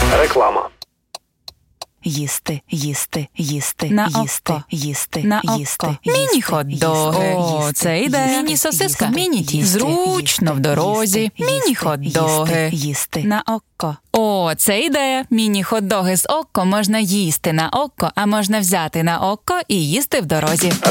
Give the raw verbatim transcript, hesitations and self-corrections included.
Реклама. Їсти, їсти, їсти, На їсти, око. їсти, На їсти, око. їсти, Міні-хот-доги. їсти, О, їсти, це ідея. їсти, Міні-сосиска. їсти, Міні-тісто. їсти, Зручно в дорозі. їсти, Міні-хот-доги. їсти, їсти. На око. О, це ідея. Міні-хот-доги з око можна їсти на око, а можна взяти на око і їсти в дорозі.